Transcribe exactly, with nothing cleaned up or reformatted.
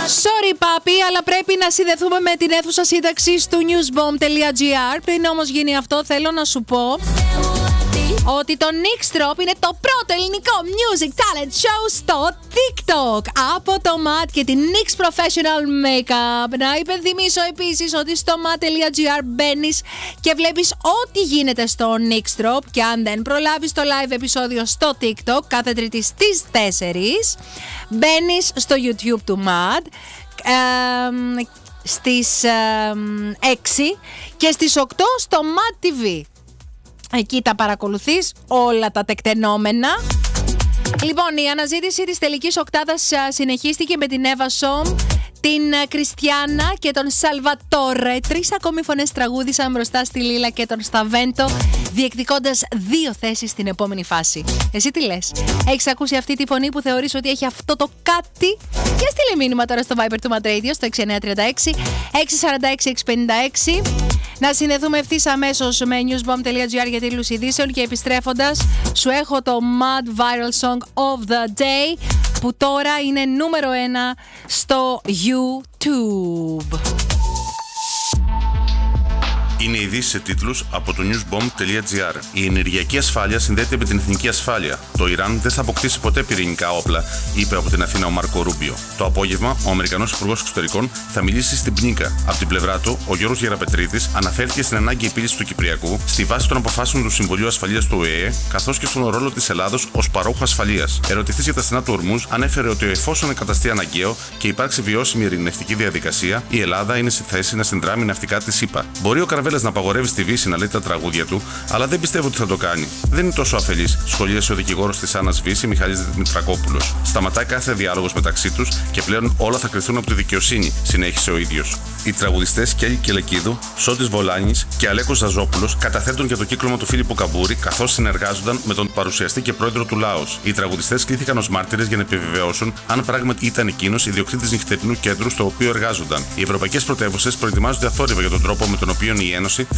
Sorry, papi, αλλά πρέπει να συνδεθούμε με την αίθουσα σύνταξης του newsbomb.gr. Πριν όμως γίνει αυτό, θέλω να σου πω ότι το Nixtrop είναι το πρώτο ελληνικό music talent show στο TikTok από το ματ και την Nix Professional Makeup. Να υπενθυμίσω επίσης ότι στο mat.gr μπαίνεις και βλέπεις ό,τι γίνεται στο Nixtrop, και αν δεν προλάβεις το live επεισόδιο στο TikTok κάθε Τρίτη στις τέσσερις, μπαίνεις στο YouTube του ματ ε, στις ε, έξι και στις οκτώ στο ματ τι βι. Εκεί τα παρακολουθείς όλα τα τεκτενόμενα. Λοιπόν, η αναζήτηση της τελικής οκτάδας συνεχίστηκε με την Εύα Σομ, την Κριστιάνα και τον Σαλβατόρε. Τρεις ακόμη φωνές τραγούδισαν μπροστά στη Λίλα και τον Σταβέντο, διεκδικώντας δύο θέσεις στην επόμενη φάση. Εσύ τι λες? Έχεις ακούσει αυτή τη φωνή που θεωρείς ότι έχει αυτό το κάτι? Και στείλε μήνυμα τώρα στο Viber του Mat Radio στο έξι εννιά τρία έξι έξι τέσσερα έξι έξι πέντε έξι. Να συνδεθούμε ευθύς αμέσως με newsbomb.gr για τίτλους ειδήσεων, και επιστρέφοντας σου έχω το Mad Viral Song of the Day που τώρα είναι νούμερο ένα στο YouTube. Είναι ειδήσεις σε τίτλους από το newsbomb.gr. Η ενεργειακή ασφάλεια συνδέεται με την εθνική ασφάλεια. Το Ιράν δεν θα αποκτήσει ποτέ πυρηνικά όπλα, είπε από την Αθήνα ο Μάρκο Ρούμπιο. Το απόγευμα, ο Αμερικανός Υπουργός Εξωτερικών θα μιλήσει στην Πνίκα. Από την πλευρά του, ο Γιώργος Γεραπετρίδης αναφέρθηκε στην ανάγκη επίλυσης του Κυπριακού στη βάση των αποφάσεων του Συμβουλίου Ασφαλείας του Ο Ε Ε, καθώς και στον ρόλο της Ελλάδος ως παρόχου ασφαλείας. Ερωτηθείς για τα στενά του Ορμούζ, ανέφερε ότι εφόσον εγκαταστεί αναγκαίο και υπάρξει βιώσιμη ειρηνευτική διαδικασία, η Ελλάδα είναι σε θέση να συνδράμει ναυτικά τη ΗΠΑ. Μπορεί ο να απαγορεύει στη Βύση να λέει τα τραγούδια του, αλλά δεν πιστεύω ότι θα το κάνει. Δεν είναι τόσο αφελής, σχολίασε ο δικηγόρος της Άννας Βύση, Μιχάλης Δημητρακόπουλος. Σταματάει κάθε διάλογος μεταξύ τους και πλέον όλα θα κρυθούν από τη δικαιοσύνη, συνέχισε ο ίδιος. Οι τραγουδιστές Κέλη Κελεκίδου, Σώτης Βολάνης και Αλέκος Ζαζόπουλος καταθέτουν για το κύκλωμα του Φίλιππου Καμπούρη, καθώς συνεργάζονταν με τον παρουσιαστή και πρόεδρο του Λάος. Οι τραγουδιστές κλήθηκαν ως μάρτυρες για να επιβεβαιώσουν αν πράγματι ήταν εκείνος ιδιοκτήτης νυχτερινού κέντρου στο οποίο εργάζονταν. Οι ευρωπαϊκές πρωτεύουσες προετοιμάζονται αθόρυβα για τον τρόπο με τον οποίο η Ένωση